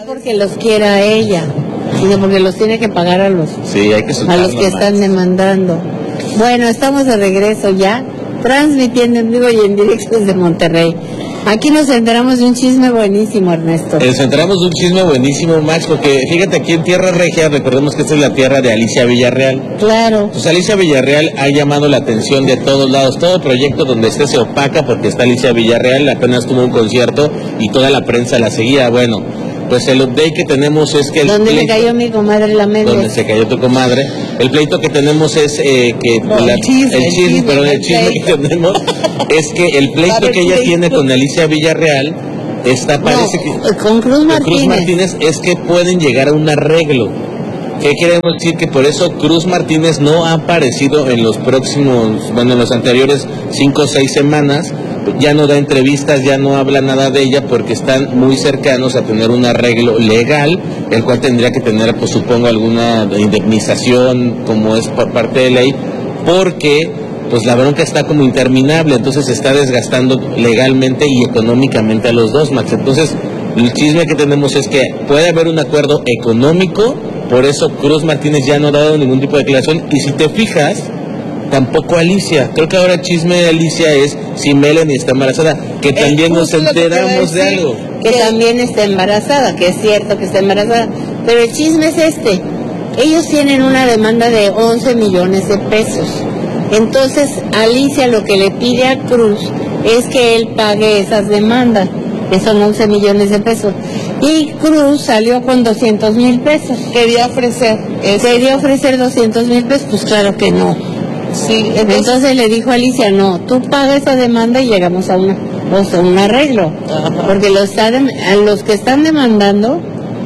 porque los quiera ella, sino porque los tiene que pagar a los que están demandando. Bueno, estamos de regreso ya, transmitiendo en vivo y en directo desde Monterrey. Aquí nos enteramos de un chisme buenísimo, Ernesto. Nos enteramos de un chisme buenísimo, Max, porque fíjate, aquí en Tierra Regia, recordemos que esta es la tierra de Alicia Villarreal. Claro. Pues Alicia Villarreal ha llamado la atención de todos lados. Todo proyecto donde esté se opaca porque está Alicia Villarreal, apenas tuvo un concierto y toda la prensa la seguía. Bueno, pues el update que tenemos es que... ¿Dónde le cayó mi comadre la Méndez? Donde se cayó tu comadre. El pleito que tenemos es el chisme que tenemos es que el pleito que ella tiene con Alicia Villarreal parece que... Con Cruz Martínez es que pueden llegar a un arreglo. ¿Qué queremos decir? Que por eso Cruz Martínez no ha aparecido en los en los anteriores 5 o 6 semanas. Ya no da entrevistas, ya no habla nada de ella porque están muy cercanos a tener un arreglo legal, el cual tendría que tener, pues supongo, alguna indemnización como es por parte de ley, porque pues la bronca está como interminable, entonces se está desgastando legalmente y económicamente a los dos, Max. Entonces el chisme que tenemos es que puede haber un acuerdo económico, por eso Cruz Martínez ya no ha dado ningún tipo de declaración, y si te fijas, tampoco Alicia. Creo que ahora el chisme de Alicia es si Melanie está embarazada, que también nos enteramos de algo. Que también está embarazada, que es cierto que está embarazada. Pero el chisme es este. Ellos tienen una demanda de 11 millones de pesos. Entonces, Alicia lo que le pide a Cruz es que él pague esas demandas, que son 11 millones de pesos. Y Cruz salió con 200,000 pesos. Quería ofrecer 200,000 pesos, pues claro que no. Sí, entonces le dijo a Alicia, no, tú pagas esa demanda y llegamos a un arreglo. Ajá. Porque a los que están demandando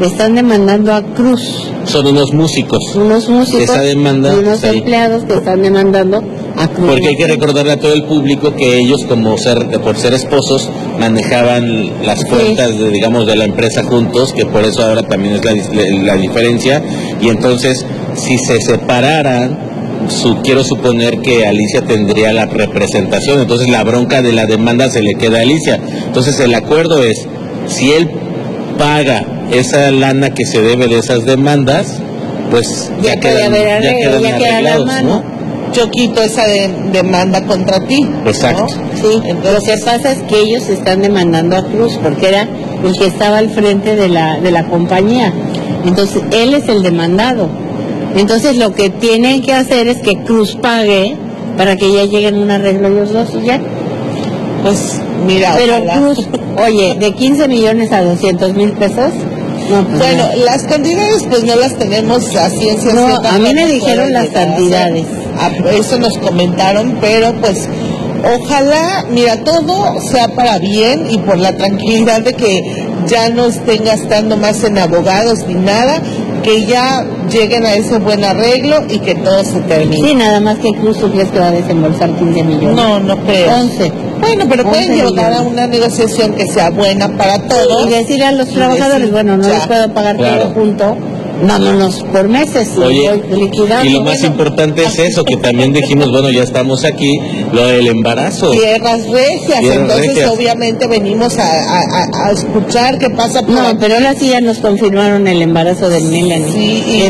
a Cruz. Son unos músicos. Esa demanda, y unos empleados que están demandando a Cruz. Porque hay que recordarle a todo el público que ellos, por ser esposos, manejaban las cuentas de la empresa juntos, que por eso ahora también es la diferencia. Y entonces, si se separaran, quiero suponer que Alicia tendría la representación, entonces la bronca de la demanda se le queda a Alicia. Entonces el acuerdo es, si él paga esa lana que se debe de esas demandas, pues ya quedan arreglados, ¿no? Yo quito esa demanda contra ti. Exacto. ¿No? Sí, lo que pasa es que ellos están demandando a Cruz porque era el que estaba al frente de la compañía. Entonces él es el demandado. Entonces lo que tienen que hacer es que Cruz pague para que ya lleguen a un arreglo los dos y ya. Pues mira, pero ojalá. Cruz, oye, de 15 millones a 200,000 pesos. No, pues bueno, no. Las cantidades pues no las tenemos a ciencia cierta. No, a mí me dijeron las cantidades. Eso nos comentaron, pero pues ojalá, mira, todo sea para bien y por la tranquilidad de que ya no estén gastando más en abogados ni nada, que ya lleguen a ese buen arreglo y que todo se termine. Sí, nada más que Cruz, ¿tú crees que va a desembolsar 15 millones? No creo. 11. Bueno, pero pueden llegar a una negociación que sea buena para todos. Y decirle a los trabajadores, bueno, no les puedo pagar todo junto, vámonos por meses. Oye, y lo más importante es eso, que también dijimos, bueno, ya estamos aquí, lo del embarazo. Tierras regias, obviamente venimos a escuchar qué pasa por aquí. Pero ahora sí ya nos confirmaron el embarazo de Melanie. Sí,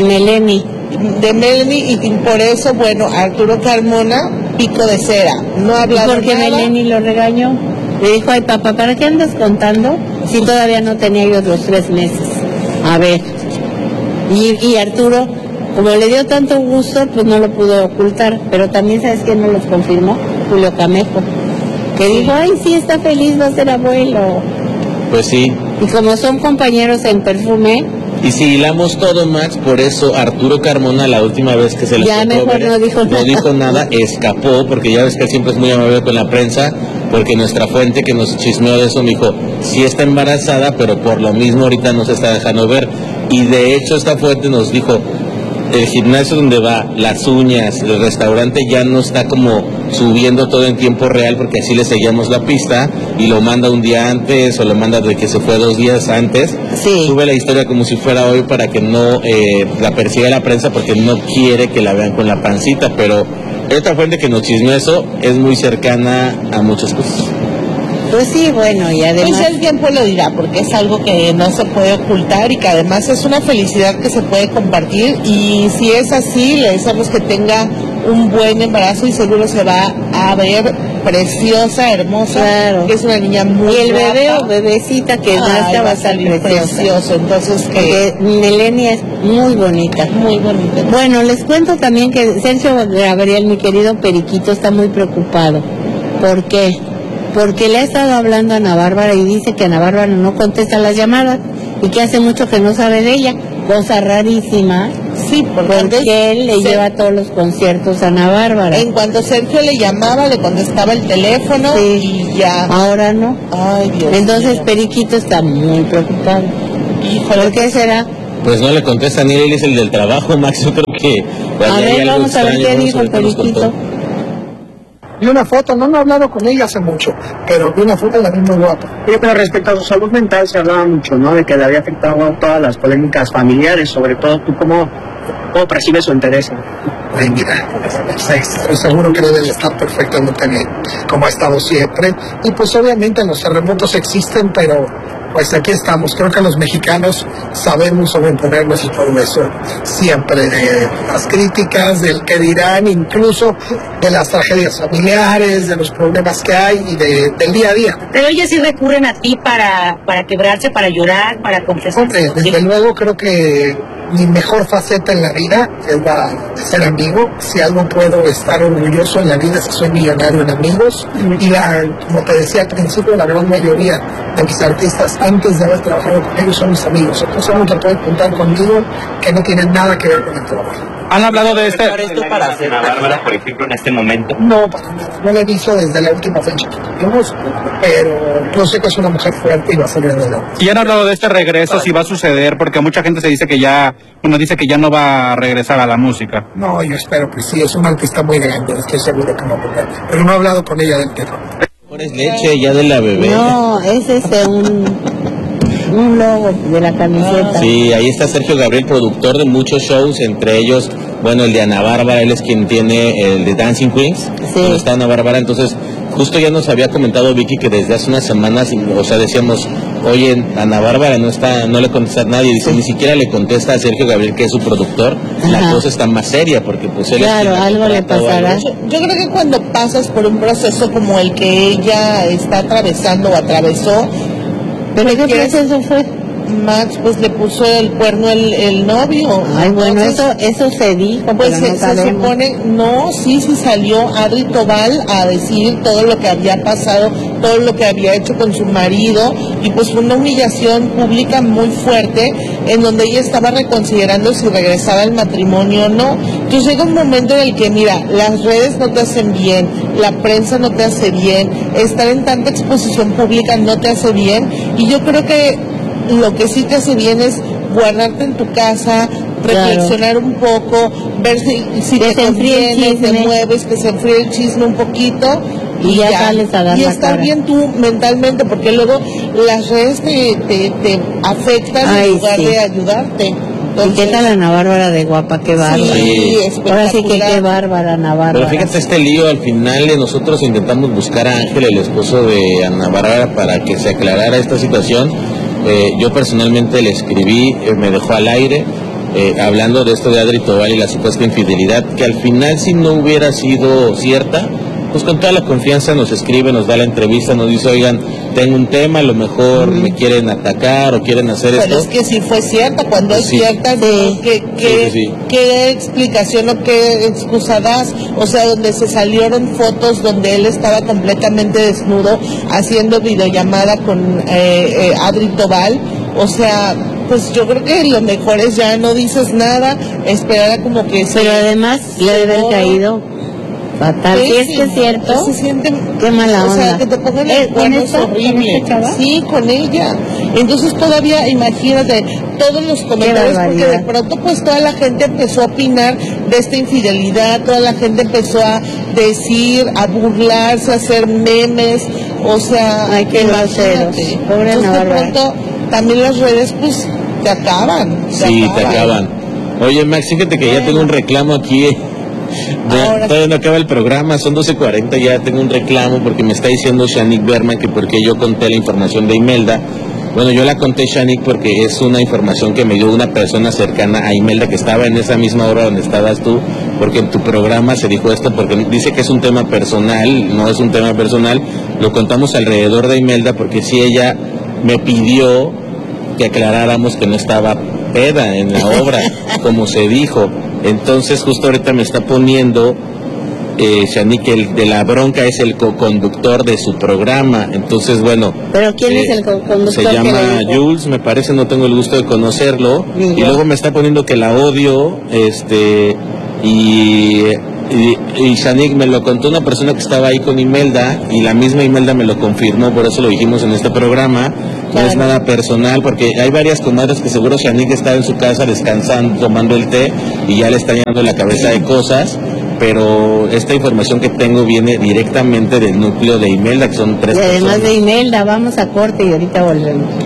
de Melanie, y por eso, bueno, Arturo Carmona, pico de cera, no ha hablado nada. ¿Y por qué Melanie lo regañó? Le dijo, ay papá, ¿para qué andas contando si todavía no tenía yo otros 3 meses? A ver. Y Arturo, como le dio tanto gusto, pues no lo pudo ocultar, pero también, ¿sabes quién no los confirmó? Julio Camejo, que dijo, ay, sí, está feliz, va a ser abuelo. Pues sí. Y como son compañeros en Perfume... Y si hilamos todo, Max, por eso Arturo Carmona, la última vez que se le no dijo nada, escapó, porque ya ves que él siempre es muy amable con la prensa, porque nuestra fuente que nos chismeó de eso me dijo, sí está embarazada, pero por lo mismo ahorita no se está dejando ver. Y de hecho esta fuente nos dijo, el gimnasio donde va, las uñas, el restaurante ya no está como subiendo todo en tiempo real, porque así le seguíamos la pista y lo manda un día antes o lo manda de que se fue 2 días antes. Sí. Sube la historia como si fuera hoy para que no la persiga la prensa, porque no quiere que la vean con la pancita, pero esta fuente que nos chismeó eso es muy cercana a muchas cosas. Pues sí, bueno, y además... Pues el tiempo lo dirá, porque es algo que no se puede ocultar y que además es una felicidad que se puede compartir, y si es así, le deseamos que tenga un buen embarazo y seguro se va a ver preciosa, hermosa, claro. Que es una niña muy y el guapa. bebé o bebecita que nazca va a estar precioso, entonces porque Melenia es muy bonita. Muy bonita. Bueno, les cuento también que Sergio Gabriel, mi querido Periquito, está muy preocupado. ¿Por qué? Porque le ha estado hablando a Ana Bárbara y dice que Ana Bárbara no contesta las llamadas y que hace mucho que no sabe de ella, cosa rarísima. Sí, porque él le lleva a todos los conciertos a Ana Bárbara. En cuanto Sergio le llamaba, le contestaba el teléfono y ya. Ahora no. Ay, Dios Entonces mío. Periquito está muy preocupado. Híjole, ¿por qué será? Pues no le contesta ni él, es el del trabajo, Max. Yo creo que... A ver, vamos a ver qué dijo el Periquito. Vi una foto, no he hablado con ella hace mucho, pero vi una foto de la misma guapa. Oye, pero respecto a su salud mental se hablaba mucho, ¿no? De que le había afectado todas las polémicas familiares, sobre todo tú, ¿cómo percibes su interés? Ay, mira, estoy seguro que debe de estar perfectamente bien, como ha estado siempre. Y pues obviamente los terremotos existen, pero pues aquí estamos. Creo que los mexicanos sabemos sobreponernos y todo eso. Siempre de las críticas, del que dirán, incluso de las tragedias familiares, de los problemas que hay y del día a día. Pero ellos sí recurren a ti para quebrarse, para llorar, para confesar. Hombre, desde luego creo que mi mejor faceta en la vida es la de ser amigo. Si algo puedo estar orgulloso en la vida es que soy millonario en amigos. Y como te decía al principio, la gran mayoría de mis artistas, antes de haber trabajado con ellos, son mis amigos. Entonces nunca pueden contar conmigo, que no tienen nada que ver con el trabajo. ¿Han hablado de esto para hacer a Bárbara, por ejemplo, en este momento? No, para nada. No lo he visto desde la última fecha que tuvimos, pero yo sé que es una mujer fuerte y va a salir adelante. ¿Y han hablado de este regreso, si va a suceder? Porque mucha gente se dice que ya no va a regresar a la música. No, yo espero que sí, es una artista muy grande, estoy seguro que no, pero no he hablado con ella del tema. ¿Es leche ya de la bebé? No, es un logo de la camiseta. Sí, ahí está Sergio Gabriel, productor de muchos shows, entre ellos, bueno, el de Ana Bárbara, él es quien tiene el de Dancing Queens, sí. Donde está Ana Bárbara. Entonces, justo ya nos había comentado Vicky que desde hace unas semanas, o sea, decíamos, oye, Ana Bárbara no le contesta a nadie, dice, sí. Ni siquiera le contesta a Sergio Gabriel, que es su productor. Ajá. La cosa está más seria, porque pues él claro, es algo le pasará. Yo creo que cuando pasas por un proceso como el que ella está atravesando o atravesó, ¿pero qué proceso fue? Max pues le puso el cuerno el novio. Ay, bueno, entonces, eso se dijo, pues pero no se supone, sí salió Adri Tobal a decir todo lo que había pasado, todo lo que había hecho con su marido, y pues fue una humillación pública muy fuerte, en donde ella estaba reconsiderando si regresaba al matrimonio o no. Entonces llega un momento en el que, mira, las redes no te hacen bien, la prensa no te hace bien, estar en tanta exposición pública no te hace bien, y yo creo que lo que sí te hace bien es guardarte en tu casa, reflexionar un poco, ver si te conviene, te mueves, que se enfríe el chisme un poquito y ya sales a dar y la estar cara. bien tú mentalmente, porque luego las redes te afectan Ay, en lugar sí. de ayudarte. Entonces, ¿y qué tal Ana Bárbara de guapa? Qué bárbara. Sí, Ahora sí que espectacular. qué bárbara Ana Bárbara. Pero fíjate este lío, al final nosotros intentamos buscar a Ángel, el esposo de Ana Bárbara, para que se aclarara esta situación. Yo personalmente le escribí, me dejó al aire, hablando de esto de Adri Tobal y la supuesta infidelidad, que al final, si no hubiera sido cierta, pues con toda la confianza nos escribe, nos da la entrevista, nos dice, oigan, tengo un tema, a lo mejor me quieren atacar o quieren hacer Pero esto. es que si fue cierta, cuando es Sí. cierta, Sí. ¿qué explicación o qué excusa das? O sea, donde se salieron fotos donde él estaba completamente desnudo haciendo videollamada con Adri Tobal. O sea, pues yo creo que lo mejor es ya no dices nada, esperar a como que Pero además le debe haber caído fatal. Si es que es cierto, se sienten, qué mala onda. O sea, que te pongan el ¿Con cuerno es esta? horrible. ¿Con esta chava? Sí, con ella. Entonces todavía, imagínate, todos los comentarios, porque de barbaridad. pronto pues toda la gente empezó a opinar de esta infidelidad, toda la gente empezó a decir, a burlarse, a hacer memes, o sea, Ay, qué groseros. imagínate. Pobre Entonces de Ana Bárbara. pronto también las redes pues te acaban. Sí, te acaban. Oye, Max, fíjate que ya tengo un reclamo aquí Ahora Todavía no acaba el programa, son 12:40, ya tengo un reclamo porque me está diciendo Shanique Berman que porque yo conté la información de Imelda. Bueno, yo la conté, Shanique, porque es una información que me dio una persona cercana a Imelda que estaba en esa misma hora donde estabas tú, porque en tu programa se dijo esto, porque dice que es un tema personal, no es un tema personal, lo contamos alrededor de Imelda porque si ella me pidió que aclaráramos que no estaba peda en la obra, como se dijo. Entonces justo ahorita me está poniendo Shanique, que el de la bronca es el co-conductor de su programa. Entonces, bueno. ¿Pero quién es el co-conductor? Se llama Jules, me parece, no tengo el gusto de conocerlo. Y luego me está poniendo que la odio, y Shanique me lo contó una persona que estaba ahí con Imelda, y la misma Imelda me lo confirmó, por eso lo dijimos en este programa. No es nada personal, porque hay varias comadres que seguro Shanique estaba en su casa descansando, tomando el té, y ya le está llenando la cabeza de cosas, pero esta información que tengo viene directamente del núcleo de Imelda, que son 3 personas. Y además personas. de Imelda, vamos a corte y ahorita volvemos.